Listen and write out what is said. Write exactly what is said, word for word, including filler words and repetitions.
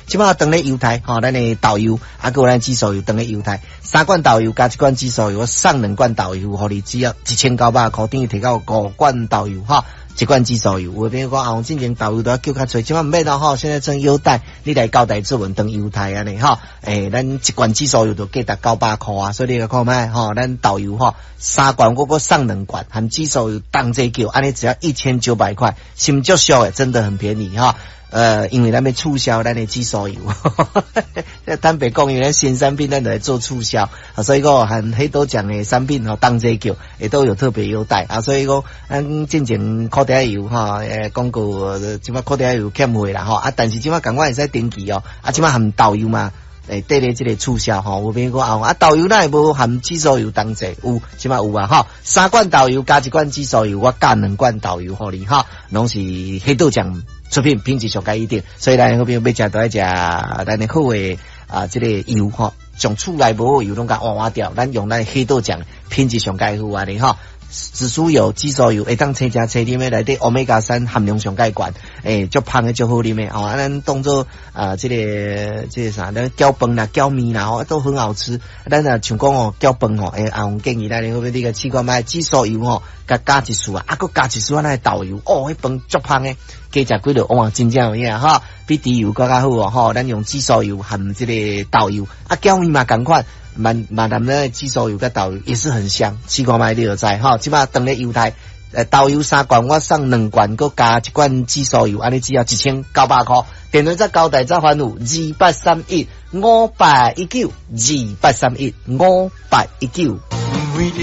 即摆等咧犹太吼，咱的豆油啊，个咱紫苏油等咧犹太，三罐豆油加一罐紫苏油，我送两罐豆油，互你只要一千九百块，等于提到五罐豆油哈。一罐紫苏油，有边讲啊，之前豆油都要叫较侪，即摆毋免啦吼，现在真优待，你来交代做文登犹太安尼吼，诶，咱一罐紫苏油就价值九百块啊，所以你个看卖吼，咱豆油吼三罐我个送两罐，含紫苏油当这叫，安尼只要一千九百块，心足俗诶，真的很便宜哈。呃，因为咱要促销咱的紫苏油，坦白讲，因为咱新产品咱来做促销，啊，所以讲含许多奖的产品吼，当这叫也都有特别优待啊，所以讲咱进前烤底油哈，诶，广告即摆烤底油欠货啦吼，啊，但是即摆赶快会使登记哦，啊，即摆含豆油嘛。诶，对咧，这个促销吼，有边个啊？啊，豆油那也无含紫苏油当者，有，起码有啊哈。三罐豆油加一罐紫苏油，我加两罐豆油互你哈，拢是黑豆酱出品，品质上佳一定。所以咱后边要食都要食咱的好诶啊，这个油吼，从厝内无好油拢甲换换掉，咱用咱黑豆酱品质上佳好啊你哈。紫苏油、紫苏油，会当青加青啉诶，内底欧米伽三含量上介悬，诶，足芳诶，足好啉诶，哦，啊，咱当做啊，这个这个啥，咱搅饭啦、搅面啦，哦，都很好吃。咱啊，像讲哦，搅饭哦，诶，啊，我建议咱你后边这个试看卖紫苏油哦，加加一束啊，啊，佮加一束啊，那豆油，哦，迄饭足芳诶，加食几落哇，真正有影哈，比猪油更加好哦，吼，咱用紫苏油含这个豆油，啊，搅面嘛共款。满满南的紫苏油跟豆油也是很香，试看卖你就知哈。即摆等咧犹太，呃，豆油三罐，我送两罐，佮加一罐紫苏油，安尼只要一千九百块。电话再交代再还有二八三一五八一九二八三一五八一九。